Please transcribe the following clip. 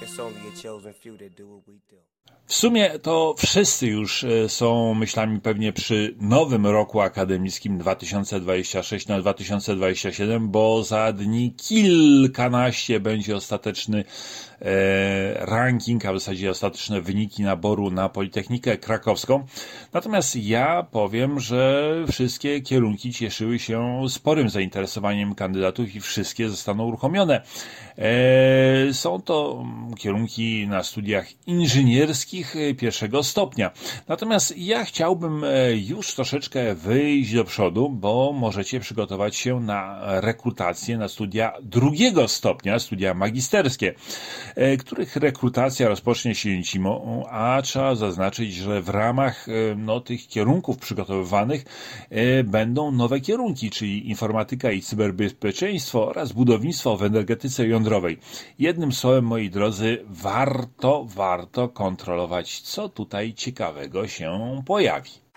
It's only a chosen few that do what we do. W sumie to wszyscy już są myślami pewnie przy nowym roku akademickim 2026 na 2027, bo za dni kilkanaście będzie ostateczny ranking, a w zasadzie ostateczne wyniki naboru na Politechnikę Krakowską. Natomiast ja powiem, że wszystkie kierunki cieszyły się sporym zainteresowaniem kandydatów i wszystkie zostaną uruchomione. Są to kierunki na studiach inżynierskich pierwszego stopnia. Natomiast ja chciałbym już troszeczkę wyjść do przodu, bo możecie przygotować się na rekrutację na studia drugiego stopnia, studia magisterskie, których rekrutacja rozpocznie się niedługo, a trzeba zaznaczyć, że w ramach tych kierunków przygotowywanych będą nowe kierunki, czyli informatyka i cyberbezpieczeństwo oraz budownictwo w energetyce jądrowej. Jednym słowem, moi drodzy, warto kontrolować, co tutaj ciekawego się pojawi.